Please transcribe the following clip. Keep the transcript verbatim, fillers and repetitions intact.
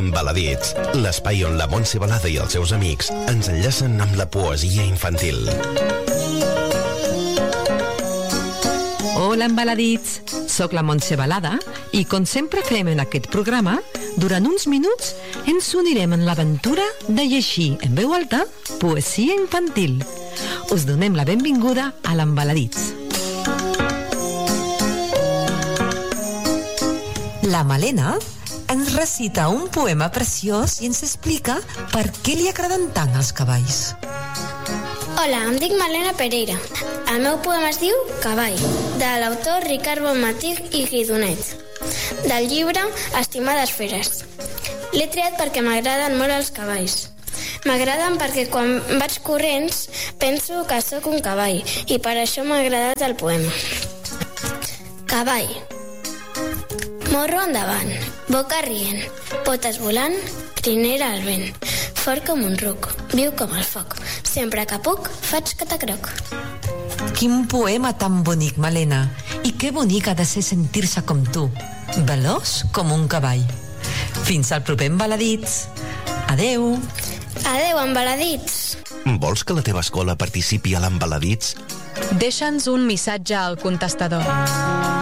Embaladits, l'espai on la Montse Balada i els seus amics ens enllacen amb la poesia infantil. Hola, Embaladits! Soc la Montse Balada i, com sempre fem en aquest programa, durant uns minuts ens unirem en l'aventura de llegir en veu alta poesia infantil. Us donem la benvinguda a l'Embaladits. La Malena ens recita un poema preciós i ens explica per què li agraden tant els cavalls. Hola, em dic Malena Pereira. El meu poema es diu Cavall, de l'autor Ricard Bonmatí i Guidonet, del llibre Estimades feres. L'he triat perquè m'agraden molt els cavalls. M'agraden perquè quan vaig corrents penso que sóc un cavall i per això m'ha agradat el poema. Cavall. Morro endavant, boca rient, potes volant, crinera al vent, fort com un ruc, viu com el foc. Sempre que puc, faig catacroc. Quin poema tan bonic, Malena. I que bonic ha de ser sentir-se com tu, veloç com un cavall. Fins al proper Embaladits. Adeu. Adeu, Embaladits. Vols que la teva escola participi a l'Embaladits? Deixa'ns un missatge al contestador.